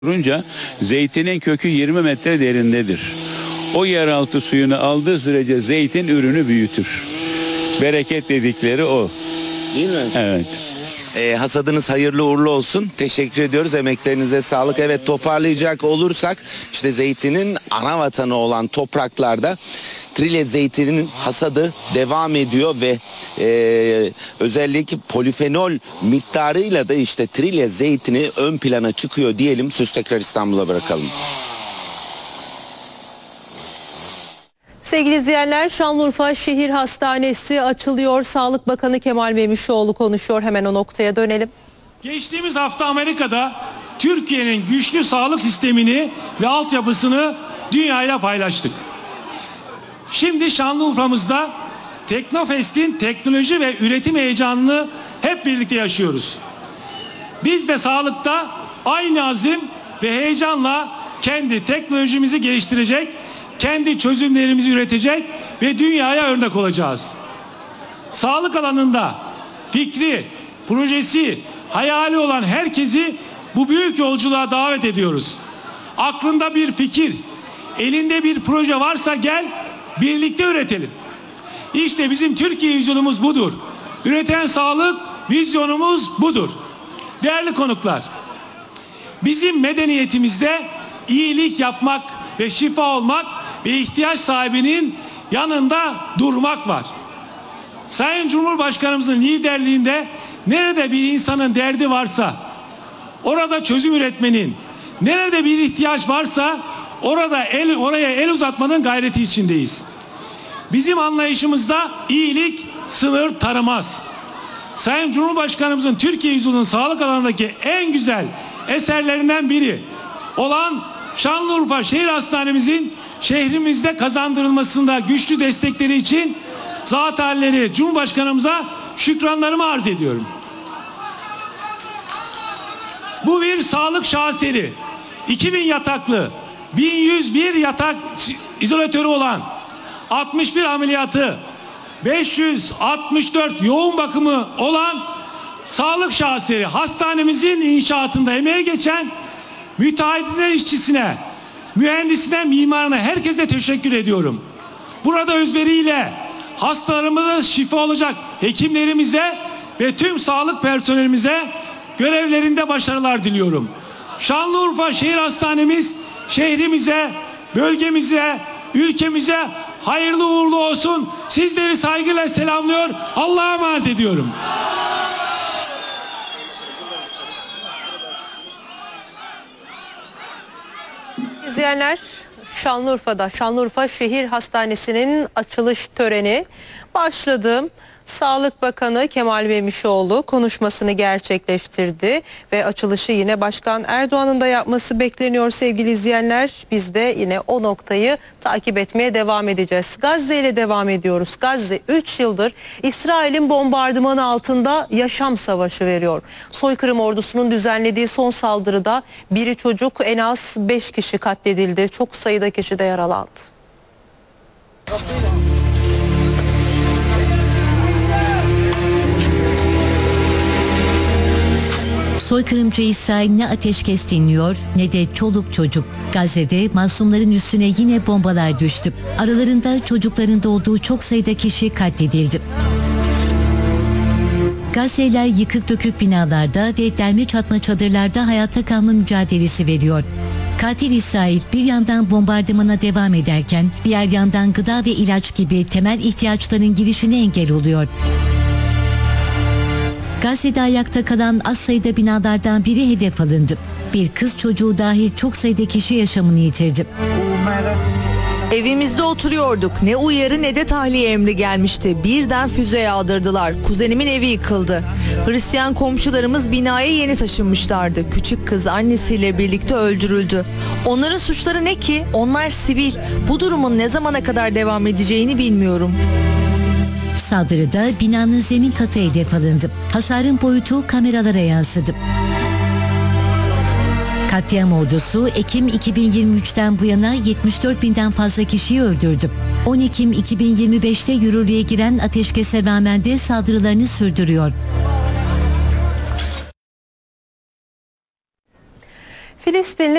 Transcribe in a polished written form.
Durunca zeytinin kökü 20 metre derindedir. O yeraltı suyunu aldığı sürece zeytin ürünü büyütür. Bereket dedikleri o. Değil mi? Evet. Hasadınız hayırlı uğurlu olsun. Teşekkür ediyoruz. Emeklerinize sağlık. Evet, toparlayacak olursak işte zeytinin ana vatanı olan topraklarda Trilye zeytininin hasadı devam ediyor ve özellikle polifenol miktarıyla da işte Trilye zeytini ön plana çıkıyor diyelim. Söz tekrar İstanbul'a bırakalım. Sevgili izleyenler, Şanlıurfa Şehir Hastanesi açılıyor. Sağlık Bakanı Kemal Memişoğlu konuşuyor. Hemen o noktaya dönelim. Geçtiğimiz hafta Amerika'da Türkiye'nin güçlü sağlık sistemini ve altyapısını dünyayla paylaştık. Şimdi Şanlıurfa'mızda Teknofest'in teknoloji ve üretim heyecanını hep birlikte yaşıyoruz. Biz de sağlıkta aynı azim ve heyecanla kendi teknolojimizi geliştirecek, kendi çözümlerimizi üretecek ve dünyaya örnek olacağız. Sağlık alanında fikri, projesi, hayali olan herkesi bu büyük yolculuğa davet ediyoruz. Aklında bir fikir, elinde bir proje varsa gel, birlikte üretelim. İşte bizim Türkiye vizyonumuz budur. Üreten sağlık vizyonumuz budur. Değerli konuklar, bizim medeniyetimizde iyilik yapmak ve şifa olmak ve ihtiyaç sahibinin yanında durmak var. Sayın Cumhurbaşkanımızın liderliğinde nerede bir insanın derdi varsa orada çözüm üretmenin, nerede bir ihtiyaç varsa oraya el uzatmanın gayreti içindeyiz. Bizim anlayışımızda iyilik sınır tanımaz. Sayın Cumhurbaşkanımızın Türkiye yüzyılının sağlık alanındaki en güzel eserlerinden biri olan Şanlıurfa Şehir Hastanemizin şehrimizde kazandırılmasında güçlü destekleri için zat halleri Cumhurbaşkanımıza şükranlarımı arz ediyorum. Bu bir sağlık şaheseri. 2000 yataklı, 1101 yatak izolatörü olan, 61 ameliyatı, 564 yoğun bakımı olan sağlık şaheseri hastanemizin inşaatında emeği geçen müteahhitine, işçisine, mühendisine, mimarına, herkese teşekkür ediyorum. Burada özveriyle hastalarımıza şifa olacak hekimlerimize ve tüm sağlık personelimize görevlerinde başarılar diliyorum. Şanlıurfa Şehir Hastanemiz şehrimize, bölgemize, ülkemize hayırlı uğurlu olsun. Sizleri saygıyla selamlıyor. Allah'a emanet ediyorum. İzleyenler, Şanlıurfa'da Şanlıurfa Şehir Hastanesi'nin açılış töreni başladı. Sağlık Bakanı Kemal Memişoğlu konuşmasını gerçekleştirdi ve açılışı yine Başkan Erdoğan'ın da yapması bekleniyor sevgili izleyenler. Biz de yine o noktayı takip etmeye devam edeceğiz. Gazze ile devam ediyoruz. Gazze 3 yıldır İsrail'in bombardımanı altında yaşam savaşı veriyor. Soykırım ordusunun düzenlediği son saldırıda biri çocuk, en az 5 kişi katledildi. Çok sayıda kişi de yaralandı. Soykırımcı İsrail ne ateşkes dinliyor ne de çoluk çocuk. Gazze'de masumların üstüne yine bombalar düştü. Aralarında çocukların da olduğu çok sayıda kişi katledildi. Gazze'liler yıkık dökük binalarda ve derme çatma çadırlarda hayatta kalma mücadelesi veriyor. Katil İsrail bir yandan bombardımana devam ederken diğer yandan gıda ve ilaç gibi temel ihtiyaçların girişine engel oluyor. Gazze'de ayakta kalan az sayıda binalardan biri hedef alındı. Bir kız çocuğu dahil çok sayıda kişi yaşamını yitirdi. Evimizde oturuyorduk. Ne uyarı ne de tahliye emri gelmişti. Birden füze yağdırdılar. Kuzenimin evi yıkıldı. Hristiyan komşularımız binaya yeni taşınmışlardı. Küçük kız annesiyle birlikte öldürüldü. Onların suçları ne ki? Onlar sivil. Bu durumun ne zamana kadar devam edeceğini bilmiyorum. Saldırıda binanın zemin katı hedef alındı. Hasarın boyutu kameralara yansıdı. Katliam ordusu Ekim 2023'ten bu yana 74 binden fazla kişiyi öldürdü. 10 Ekim 2025'te yürürlüğe giren ateşkese rağmen de saldırılarını sürdürüyor. Filistinli